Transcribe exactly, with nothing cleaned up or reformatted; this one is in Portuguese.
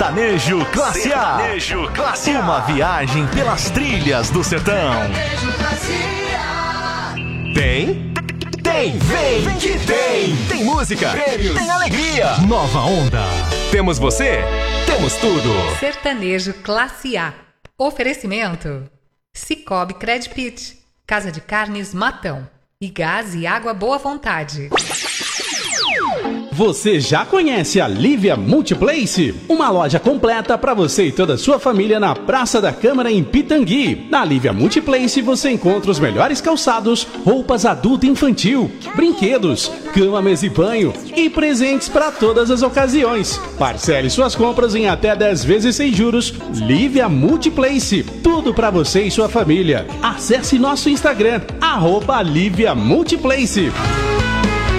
Sertanejo Classe A. Sertanejo Classe A. Uma viagem pelas trilhas do sertão. Tem? Tem! Vem, vem que tem! Tem música, prêmios, tem alegria! Nova Onda. Temos você? Temos tudo! Sertanejo Classe A. Oferecimento: Cicobi Credpit, Casa de Carnes Matão e Gás e Água Boa Vontade. Você já conhece a Lívia Multiplace? Uma loja completa para você e toda a sua família na Praça da Câmara em Pitangui. Na Lívia Multiplace você encontra os melhores calçados, roupas adulto e infantil, brinquedos, cama, mesa e banho e presentes para todas as ocasiões. Parcele suas compras em até dez vezes sem juros. Lívia Multiplace, tudo para você e sua família. Acesse nosso Instagram, arroba Lívia Multiplace.